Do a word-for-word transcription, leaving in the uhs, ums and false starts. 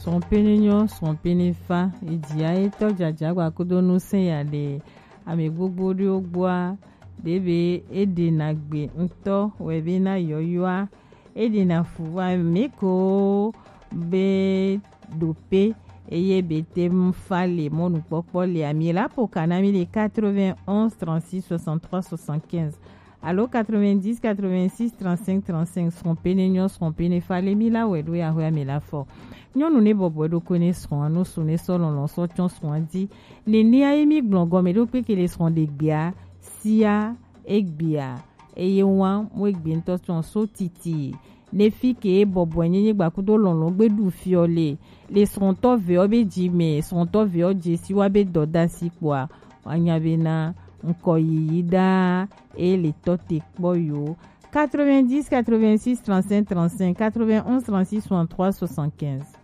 son pénignon son pénéfa idia eto jajagba kodonu senyale ame gbogbo ri ogboa debe edena gbe nto webe na yoyoa edena fuwa meko be dope eye bete mfale monu popo le ami la pour kanami le quatre-vingt-onze trente-six soixante-trois soixante-quinze allo quatre-vingt-dix quatre-vingt-six trente-cinq trente-cinq son pénignon son pénéfale mi la wedo ya ho mi la fo nyɔnu ne bɔbɔ ɖo ko ne srɔ̃a no so ne sɔ lɔlɔ sɔ tsɔ srɔ̃a di le nea ye mi gblɔ gɔme ɖo pe ke le srɔ̃ de gbea sia egbea eye wa mo egbe ŋutɔ tsɔ so titi ne fi ke bɔbɔ nye nye gbakudo lɔlɔ gbe du fiɔ le le srɔ̃tɔ veɔ be dzime srɔ̃tɔ veɔ dze si wa be dɔda si kpoa wanya be na ŋkɔ yiyi ɖaa eye le tɔ te kpɔ yo quatre-vingt-dix quatre-vingt-six trente-cinq trente-cinq quatre-vingt-onze trente-six soixante-trois soixante-quinze